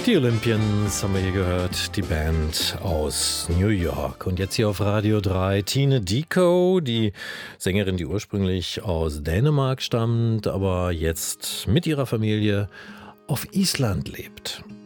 Die Olympians haben wir hier gehört, die Band aus New York. Und jetzt hier auf Radio 3 Tine Dickow, die Sängerin, die ursprünglich aus Dänemark stammt, aber jetzt mit ihrer Familie auf Island lebt.